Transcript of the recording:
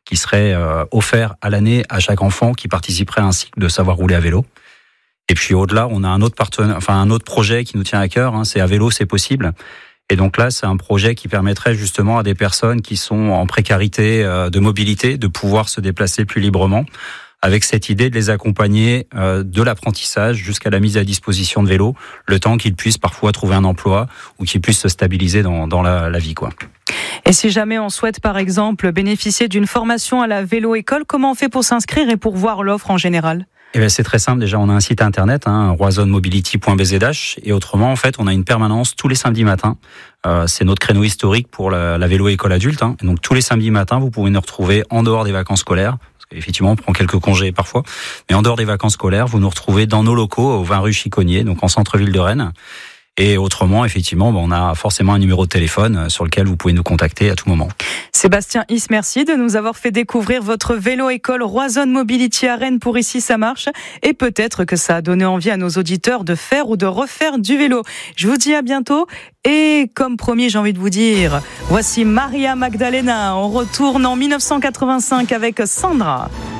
qui serait offert à l'année à chaque enfant qui participerait à un cycle de savoir rouler à vélo. Et puis au-delà, on a un autre projet qui nous tient à cœur, c'est à vélo, c'est possible. Et donc là, c'est un projet qui permettrait justement à des personnes qui sont en précarité de mobilité de pouvoir se déplacer plus librement, avec cette idée de les accompagner de l'apprentissage jusqu'à la mise à disposition de vélos, le temps qu'ils puissent parfois trouver un emploi ou qu'ils puissent se stabiliser dans la vie, quoi. Et si jamais on souhaite par exemple bénéficier d'une formation à la vélo-école, comment on fait pour s'inscrire et pour voir l'offre en général ? Eh bien, c'est très simple. Déjà, on a un site internet, roisonmobility.bzh, et autrement, en fait, on a une permanence tous les samedis matins. C'est notre créneau historique pour la vélo-école adulte. Et donc, tous les samedis matins, vous pouvez nous retrouver en dehors des vacances scolaires. Parce qu'effectivement, on prend quelques congés parfois. Mais en dehors des vacances scolaires, vous nous retrouvez dans nos locaux, au 20 rue Chiconier, donc en centre-ville de Rennes. Et autrement, effectivement, on a forcément un numéro de téléphone sur lequel vous pouvez nous contacter à tout moment. Sébastien Is, merci de nous avoir fait découvrir votre vélo-école Roison Mobility à Rennes pour Ici ça marche. Et peut-être que ça a donné envie à nos auditeurs de faire ou de refaire du vélo. Je vous dis à bientôt. Et comme promis, j'ai envie de vous dire, voici Maria Magdalena. On retourne en 1985 avec Sandra.